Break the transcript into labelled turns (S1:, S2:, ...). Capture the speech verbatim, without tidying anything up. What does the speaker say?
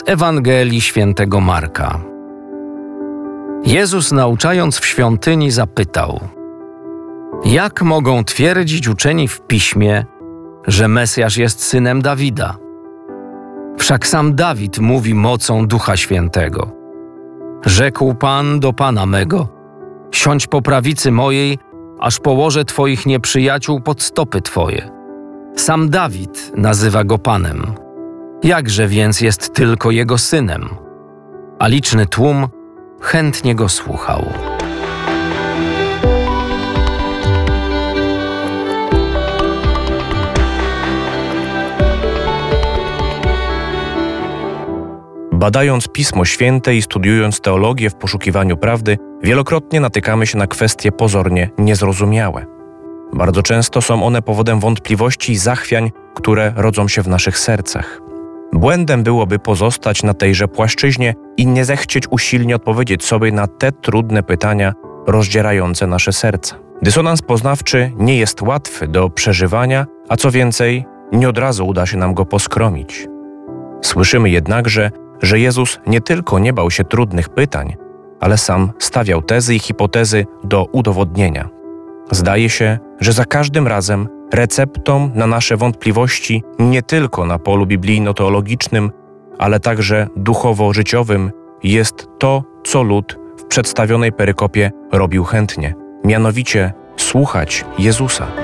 S1: Z Ewangelii Świętego Marka. Jezus, nauczając w świątyni, zapytał: Jak mogą twierdzić uczeni w Piśmie, że Mesjasz jest synem Dawida? Wszak sam Dawid mówi mocą Ducha Świętego: Rzekł Pan do Pana mego: Siądź po prawicy mojej, aż położę Twoich nieprzyjaciół pod stopy Twoje. Sam Dawid nazywa go Panem. Jakże więc jest tylko jego synem? A liczny tłum chętnie go słuchał.
S2: Badając Pismo Święte i studiując teologię w poszukiwaniu prawdy, wielokrotnie natykamy się na kwestie pozornie niezrozumiałe. Bardzo często są one powodem wątpliwości i zachwiań, które rodzą się w naszych sercach. Błędem byłoby pozostać na tejże płaszczyźnie i nie zechcieć usilnie odpowiedzieć sobie na te trudne pytania rozdzierające nasze serca. Dysonans poznawczy nie jest łatwy do przeżywania, a co więcej, nie od razu uda się nam go poskromić. Słyszymy jednakże, że Jezus nie tylko nie bał się trudnych pytań, ale sam stawiał tezy i hipotezy do udowodnienia. Zdaje się, że za każdym razem receptą na nasze wątpliwości nie tylko na polu biblijno-teologicznym, ale także duchowo-życiowym jest to, co lud w przedstawionej perykopie robił chętnie, mianowicie słuchać Jezusa.